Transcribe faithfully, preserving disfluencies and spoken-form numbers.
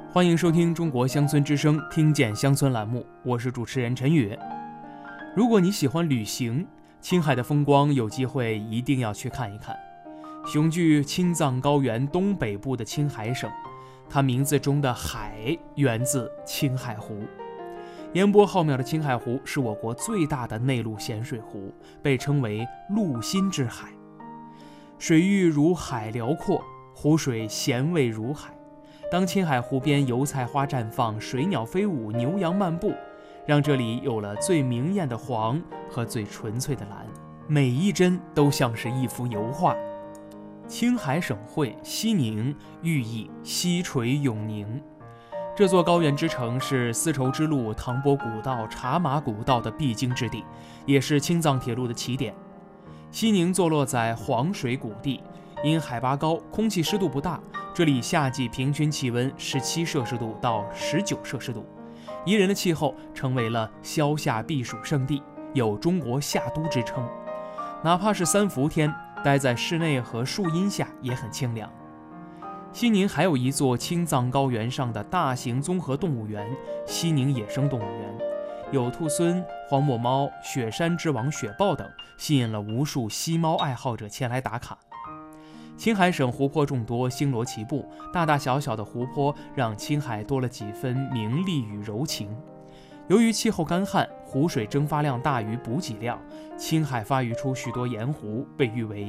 欢迎收听中国乡村之声听见乡村栏目，我是主持人陈宇。如果你喜欢旅行，青海的风光有机会一定要去看一看。雄踞青藏高原东北部的青海省，它名字中的海源自青海湖。烟波浩渺的青海湖是我国最大的内陆咸水湖，被称为陆心之海。水域如海辽阔，湖水咸味如海。当青海湖边油菜花绽放，水鸟飞舞，牛羊漫步，让这里有了最明艳的黄和最纯粹的蓝，每一帧都像是一幅油画。青海省会西宁寓意西垂永宁，这座高原之城是丝绸之路、唐伯古道、茶马古道的必经之地，也是青藏铁路的起点。西宁坐落在黄水谷地，因海拔高，空气湿度不大，这里夏季平均气温十七摄氏度到十九摄氏度，宜人的气候成为了消夏避暑胜地，有中国夏都之称。哪怕是三伏天，待在室内和树荫下也很清凉。西宁还有一座青藏高原上的大型综合动物园——西宁野生动物园，有兔狲、荒漠猫、雪山之王雪豹等，吸引了无数吸猫爱好者前来打卡。青海省湖泊众多，星罗棋布，大大小小的湖泊让青海多了几分明丽与柔情。由于气候干旱，湖水蒸发量大于补给量，青海发育出许多盐湖，被誉为